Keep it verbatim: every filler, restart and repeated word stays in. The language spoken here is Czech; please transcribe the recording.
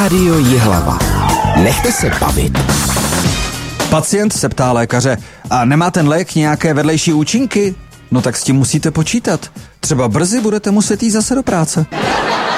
Rádio Jihlava. Nechte se bavit. Pacient se ptá lékaře, a nemá ten lék nějaké vedlejší účinky? No tak s tím musíte počítat. Třeba brzy budete muset jít zase do práce.